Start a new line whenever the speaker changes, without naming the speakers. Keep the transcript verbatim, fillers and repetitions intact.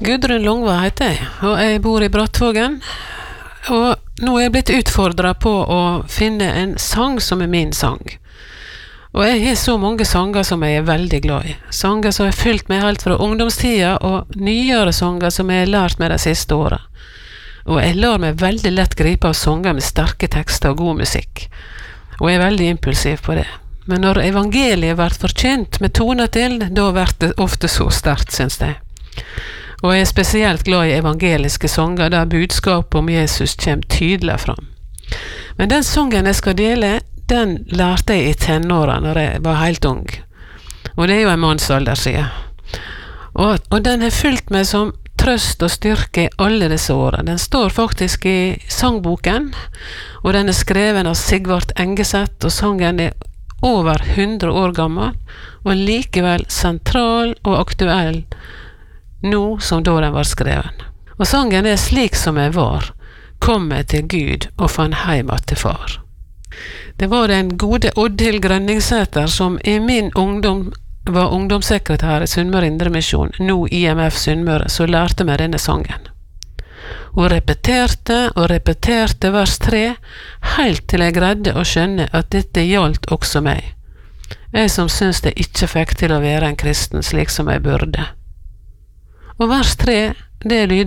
Gudrun Longva heter jeg, og jeg bor i Brattvågen, og nå er jeg blitt utfordret på å finne en sang som er min sang. Og jeg har så mange sanger som jeg er veldig glad i. Sanger som har fylt meg helt fra ungdomstida, og nyere sanger som jeg har lært meg de siste årene. Og jeg lar meg veldig lett gripe av sanger med sterke tekster og god musikk. Og jeg er veldig impulsiv på det. Men når evangeliet blir forkynt med toner til, da blir det ofte så sterkt, synes jeg. Og jeg er spesielt glad i evangeliske sanger der budskapet om Jesus kommer tydelig fram. Men den sangen jeg skal dele, den lærte jeg i tenårene når jeg var helt ung. Og det er jo en mannsalder siden. Og, og den har fulgt meg som trøst og styrke i alle disse årene. Den står faktisk i sangboken, og den er skreven av Sigvart Engeseth, og sangen er over hundre år gammel, og likevel sentral og aktuell nå som da den var skreven. Og sangen er Slik som jeg var, kom jeg til Gud og fann heimat til far. Det var den gode Oddhild Grønningsæter som i min ungdom var ungdomssekretær i Sunnmøre Indremisjon, nå I M F Sunnmøre, så lærte meg denne sangen. Hun repeterte og repeterte vers tre, helt til jeg greide å skjønne at dette gjaldt også meg. Jeg som synes jeg ikke fikk til å være en kristen slik som jeg burde. Og vers tre, det lyder